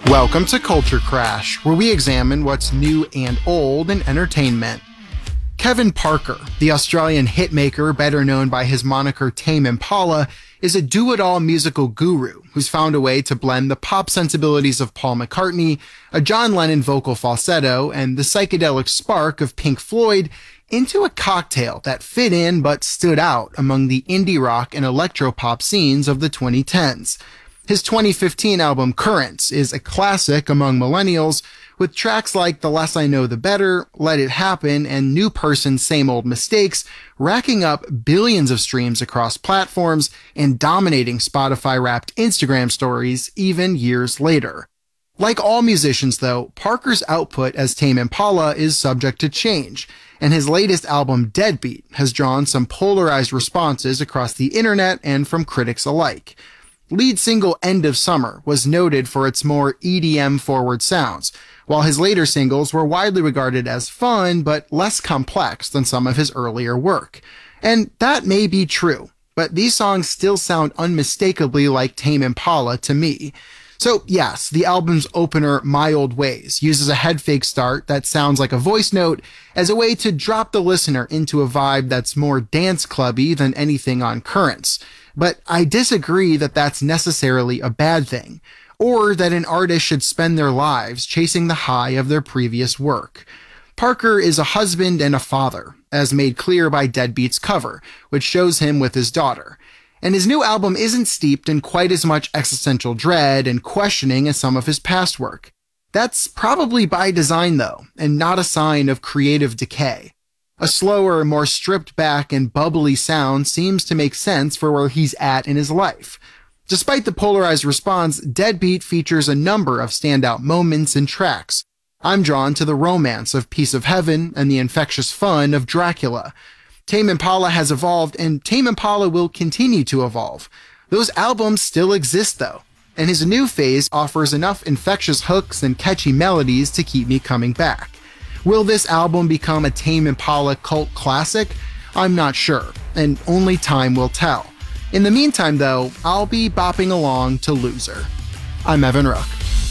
Welcome to Culture Crash, where we examine what's new and old in entertainment. Kevin Parker, the Australian hitmaker better known by his moniker Tame Impala, is a do-it-all musical guru who's found a way to blend the pop sensibilities of Paul McCartney, a John Lennon vocal falsetto, and the psychedelic spark of Pink Floyd into a cocktail that fit in but stood out among the indie rock and electropop scenes of the 2010s. His 2015 album Currents is a classic among millennials, with tracks like The Less I Know the Better, Let It Happen, and New Person Same Old Mistakes racking up billions of streams across platforms and dominating Spotify-wrapped Instagram stories even years later. Like all musicians though, Parker's output as Tame Impala is subject to change, and his latest album Deadbeat has drawn some polarized responses across the internet and from critics alike. Lead single End of Summer was noted for its more EDM-forward sounds, while his later singles were widely regarded as fun but less complex than some of his earlier work. And that may be true, but these songs still sound unmistakably like Tame Impala to me. So yes, the album's opener, My Old Ways, uses a head fake start that sounds like a voice note as a way to drop the listener into a vibe that's more dance clubby than anything on Currents. But I disagree that that's necessarily a bad thing, or that an artist should spend their lives chasing the high of their previous work. Parker is a husband and a father, as made clear by Deadbeat's cover, which shows him with his daughter. And his new album isn't steeped in quite as much existential dread and questioning as some of his past work. That's probably by design though, and not a sign of creative decay. A slower, more stripped back and bubbly sound seems to make sense for where he's at in his life. Despite the polarized response, Deadbeat features a number of standout moments and tracks. I'm drawn to the romance of Piece of Heaven and the infectious fun of Dracula. Tame Impala has evolved, and Tame Impala will continue to evolve. Those albums still exist though, and his new phase offers enough infectious hooks and catchy melodies to keep me coming back. Will this album become a Tame Impala cult classic? I'm not sure, and only time will tell. In the meantime, though, I'll be bopping along to Loser. I'm Evan Rook.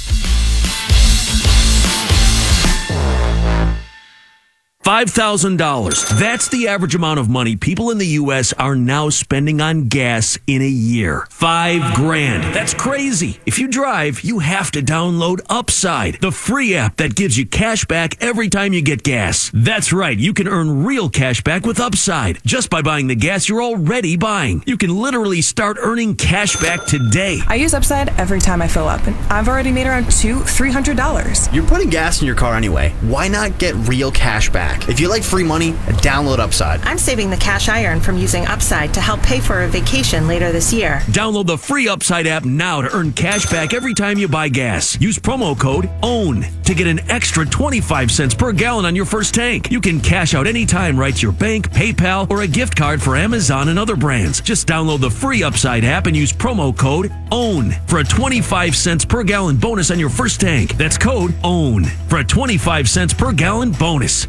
$5,000. That's the average amount of money people in the U.S. are now spending on gas in a year. $5,000. That's crazy. If you drive, you have to download Upside, the free app that gives you cash back every time you get gas. That's right. You can earn real cash back with Upside just by buying the gas you're already buying. You can literally start earning cash back today. I use Upside every time I fill up, and I've already made around $300. You're putting gas in your car anyway. Why not get real cash back? If you like free money, download Upside. I'm saving the cash I earn from using Upside to help pay for a vacation later this year. Download the free Upside app now to earn cash back every time you buy gas. Use promo code OWN to get an extra 25 cents per gallon on your first tank. You can cash out anytime right to your bank, PayPal, or a gift card for Amazon and other brands. Just download the free Upside app and use promo code OWN for a 25 cents per gallon bonus on your first tank. That's code OWN for a 25 cents per gallon bonus.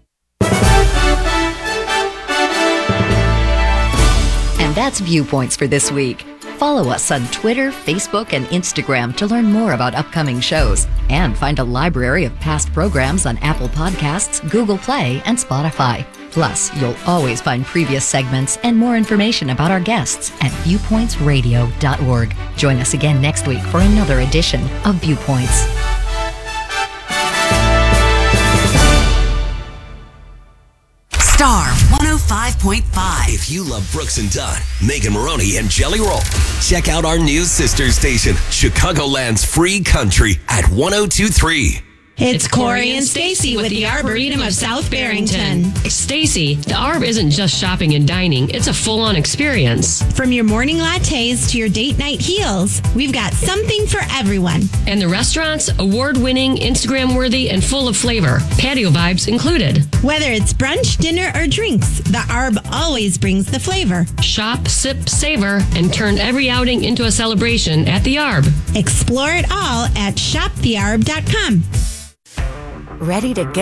And that's Viewpoints for this week. Follow us on Twitter, Facebook, and Instagram to learn more about upcoming shows and find a library of past programs on Apple Podcasts, Google Play, and Spotify. Plus, you'll always find previous segments and more information about our guests at viewpointsradio.org. Join us again next week for another edition of Viewpoints. Star 105.5. If you love Brooks and Dunn, Megan Maroney, and Jelly Roll, check out our new sister station, Chicagoland's Free Country at 102.3. It's Corey and Stacy with the Arboretum of South Barrington. Stacy, the Arb isn't just shopping and dining, it's a full-on experience. From your morning lattes to your date night heels, we've got something for everyone. And the restaurants, award-winning, Instagram-worthy, and full of flavor. Patio vibes included. Whether it's brunch, dinner, or drinks, the Arb always brings the flavor. Shop, sip, savor, and turn every outing into a celebration at the Arb. Explore it all at shopthearb.com. Ready to get